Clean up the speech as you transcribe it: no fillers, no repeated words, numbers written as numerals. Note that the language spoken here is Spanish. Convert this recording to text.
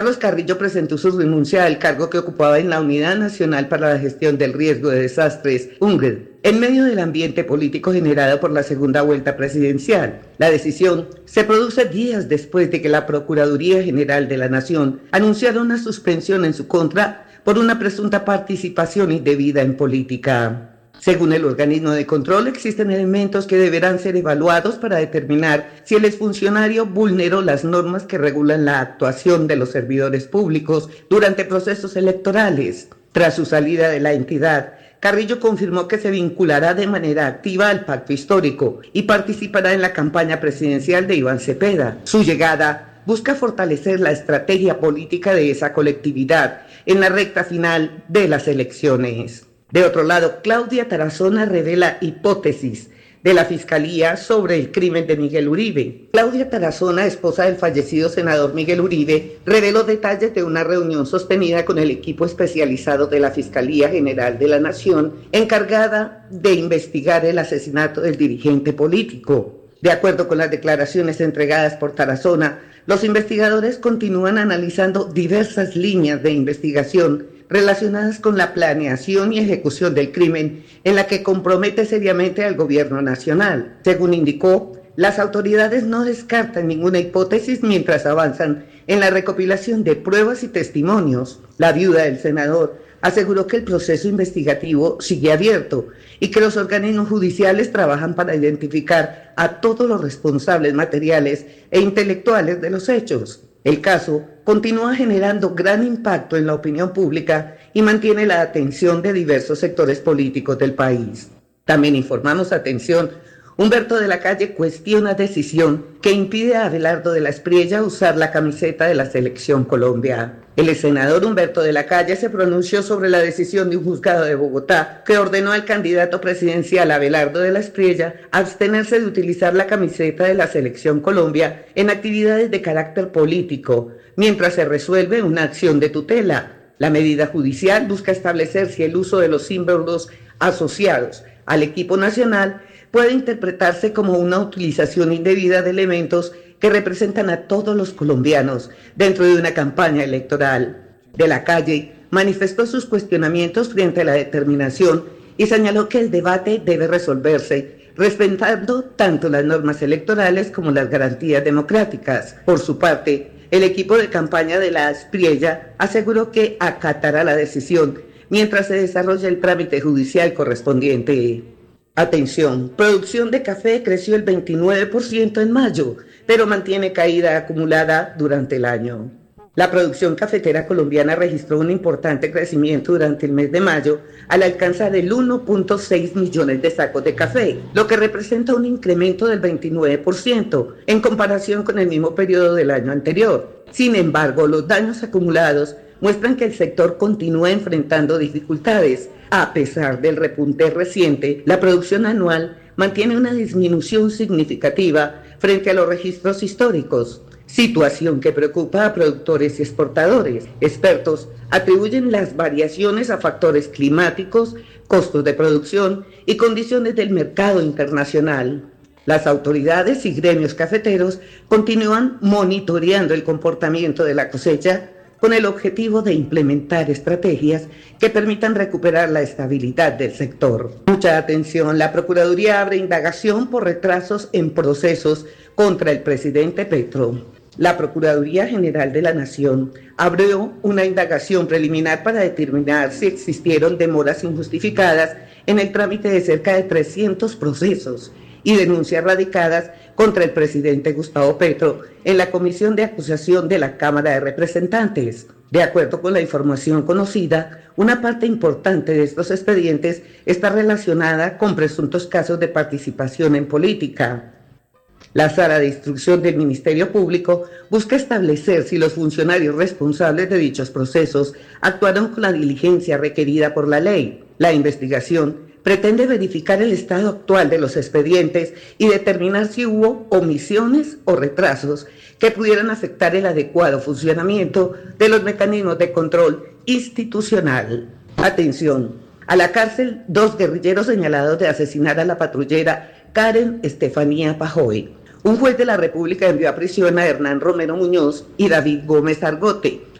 Carlos Carrillo presentó su renuncia al cargo que ocupaba en la Unidad Nacional para la Gestión del Riesgo de Desastres, UNGRED, en medio del ambiente político generado por la segunda vuelta presidencial. La decisión se produce días después de que la Procuraduría General de la Nación anunciara una suspensión en su contra por una presunta participación indebida en política. Según el organismo de control, existen elementos que deberán ser evaluados para determinar si el exfuncionario vulneró las normas que regulan la actuación de los servidores públicos durante procesos electorales. Tras su salida de la entidad, Carrillo confirmó que se vinculará de manera activa al pacto histórico y participará en la campaña presidencial de Iván Cepeda. Su llegada busca fortalecer la estrategia política de esa colectividad en la recta final de las elecciones. De otro lado, Claudia Tarazona revela hipótesis de la Fiscalía sobre el crimen de Miguel Uribe. Claudia Tarazona, esposa del fallecido senador Miguel Uribe, reveló detalles de una reunión sostenida con el equipo especializado de la Fiscalía General de la Nación, encargada de investigar el asesinato del dirigente político. De acuerdo con las declaraciones entregadas por Tarazona, los investigadores continúan analizando diversas líneas de investigación relacionadas con la planeación y ejecución del crimen, en la que compromete seriamente al gobierno nacional. Según indicó, las autoridades no descartan ninguna hipótesis mientras avanzan en la recopilación de pruebas y testimonios. La viuda del senador aseguró que el proceso investigativo sigue abierto y que los organismos judiciales trabajan para identificar a todos los responsables materiales e intelectuales de los hechos. El caso continúa generando gran impacto en la opinión pública y mantiene la atención de diversos sectores políticos del país. También informamos, atención, Humberto de la Calle cuestiona decisión que impide a Abelardo de la Espriella usar la camiseta de la Selección Colombia. El senador Humberto de la Calle se pronunció sobre la decisión de un juzgado de Bogotá que ordenó al candidato presidencial Abelardo de la Espriella abstenerse de utilizar la camiseta de la Selección Colombia en actividades de carácter político, mientras se resuelve una acción de tutela. La medida judicial busca establecer si el uso de los símbolos asociados al equipo nacional puede interpretarse como una utilización indebida de elementos que representan a todos los colombianos dentro de una campaña electoral. De la Calle manifestó sus cuestionamientos frente a la determinación y señaló que el debate debe resolverse respetando tanto las normas electorales como las garantías democráticas. Por su parte, el equipo de campaña de la Espriella aseguró que acatará la decisión mientras se desarrolla el trámite judicial correspondiente. Atención, producción de café creció el 29% en mayo, pero mantiene caída acumulada durante el año. La producción cafetera colombiana registró un importante crecimiento durante el mes de mayo al alcanzar el 1.6 millones de sacos de café, lo que representa un incremento del 29% en comparación con el mismo periodo del año anterior. Sin embargo, los daños acumulados muestran que el sector continúa enfrentando dificultades. A pesar del repunte reciente, la producción anual mantiene una disminución significativa frente a los registros históricos, situación que preocupa a productores y exportadores. Expertos atribuyen las variaciones a factores climáticos, costos de producción y condiciones del mercado internacional. Las autoridades y gremios cafeteros continúan monitoreando el comportamiento de la cosecha con el objetivo de implementar estrategias que permitan recuperar la estabilidad del sector. Mucha atención, la Procuraduría abre indagación por retrasos en procesos contra el presidente Petro. La Procuraduría General de la Nación abrió una indagación preliminar para determinar si existieron demoras injustificadas en el trámite de cerca de 300 procesos y denuncias radicadas contra el presidente Gustavo Petro en la Comisión de Acusación de la Cámara de Representantes. De acuerdo con la información conocida, una parte importante de estos expedientes está relacionada con presuntos casos de participación en política. La Sala de Instrucción del Ministerio Público busca establecer si los funcionarios responsables de dichos procesos actuaron con la diligencia requerida por la ley. La investigación pretende verificar el estado actual de los expedientes y determinar si hubo omisiones o retrasos que pudieran afectar el adecuado funcionamiento de los mecanismos de control institucional. Atención, a la cárcel 2 guerrilleros señalados de asesinar a la patrullera Karen Estefanía Pajoy. Un juez de la República envió a prisión a Hernán Romero Muñoz y David Gómez Argote,